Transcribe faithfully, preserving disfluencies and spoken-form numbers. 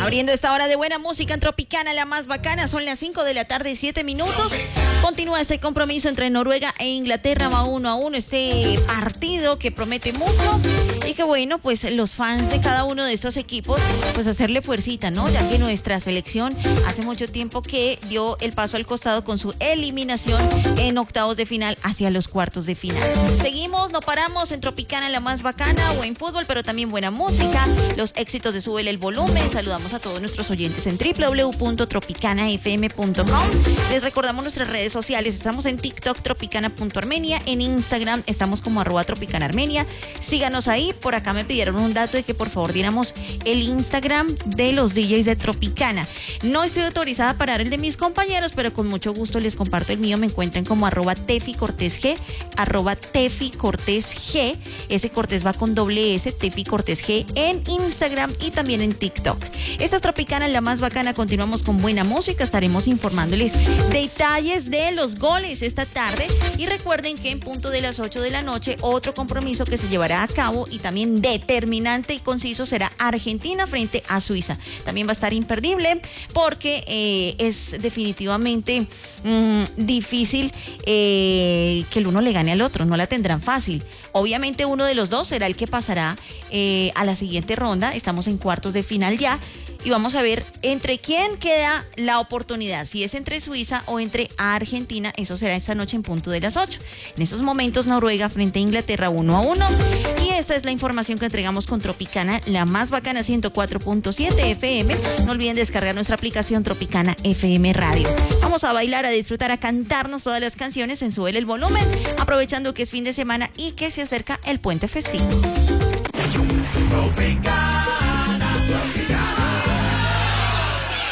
Abriendo esta hora de buena música en Tropicana, la más bacana, son las cinco de la tarde, siete minutos. Continúa este compromiso entre Noruega e Inglaterra, va uno a uno este partido que promete mucho. Y que bueno, pues los fans de cada uno de estos equipos, pues hacerle fuercita, ¿no? Ya que nuestra selección hace mucho tiempo que dio el paso al costado con su eliminación en octavos de final hacia los cuartos de final. Seguimos, no paramos en Tropicana, la más bacana, buen fútbol, pero también buena música, los éxitos de Súbele el Volumen. Saludamos a todos nuestros oyentes en doble u doble u doble u punto tropicana f m punto com. Les recordamos nuestras redes sociales, estamos en TikTok, tropicana punto armenia, en Instagram estamos como arroba tropicana armenia. Síganos ahí. Por acá me pidieron un dato de que por favor diéramos el Instagram de los D Js de Tropicana. No estoy autorizada para dar el de mis compañeros, pero con mucho gusto les comparto el mío. Me encuentran como arroba Tefi Cortés G, arroba Tefi Cortés G. Ese Cortés va con doble S, Tefi Cortés G en Instagram y también en TikTok. Esta es Tropicana, la más bacana. Continuamos con buena música. Estaremos informándoles detalles de los goles esta tarde. Y recuerden que en punto de las ocho de la noche, otro compromiso que se llevará a cabo y también determinante y conciso será Argentina frente a Suiza. También va a estar imperdible porque eh, es definitivamente mmm, difícil eh, que el uno le gane al otro, no la tendrán fácil. Obviamente uno de los dos será el que pasará eh, a la siguiente ronda. Estamos en cuartos de final ya. Y vamos a ver entre quién queda la oportunidad, si es entre Suiza o entre Argentina. Eso será esta noche en punto de las ocho. En estos momentos Noruega frente a Inglaterra uno a uno. Y esta es la información que entregamos con Tropicana, la más bacana, ciento cuatro punto siete F M. No olviden descargar nuestra aplicación Tropicana F M Radio. Vamos a bailar, a disfrutar, a cantarnos todas las canciones en Súbele el Volumen, aprovechando que es fin de semana y que se acerca el puente festivo. Tropicana.